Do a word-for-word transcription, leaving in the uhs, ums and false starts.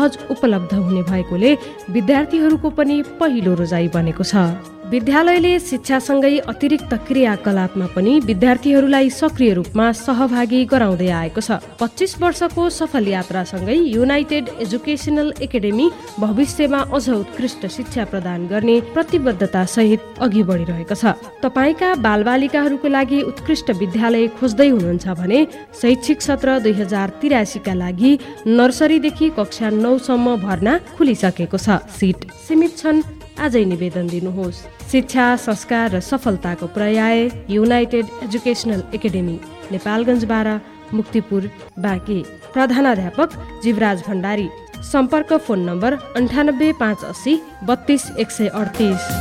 सहज उपलब्ध हुने भएकोले विद्यार्थीहरूको पनि पहिलो रोजाइ बनेको छ। विद्यालयले शिक्षासँगै अतिरिक्त क्रियाकलापमा पनि विद्यार्थीहरूलाई सक्रिय रूपमा सहभागी गराउँदै आएको छ। पच्चीस वर्षको सफल यात्रासँगै युनाइटेड एजुकेसनल एकाडेमी भविष्यमा अझ उत्कृष्ट शिक्षा प्रदान गर्ने प्रतिबद्धता सहित अघि बढिरहेको छ। तपाईका बालबालिकाहरूको लागि उत्कृष्ट विद्यालय खोज्दै हुनुहुन्छ भने शैक्षिक सत्र दुई हजार तिरासीका लागि नर्सरीदेखि कक्षा नौसम्म भर्ना खुलिसकेको छ। सिट सीमित छन्। आजै निवेदन दिनुहोस्। शिक्षा, संस्कार र सफलताको पर्याय युनाइटेड एजुकेसनल एकाडेमी, नेपालगञ्ज बाह्र, मुक्तिपुर, बाँके। प्रधानाध्यापक जीवराज भण्डारी। सम्पर्क फोन नम्बर अन्ठानब्बे पाँच अस्सी बत्तीस एक सय अडतिस।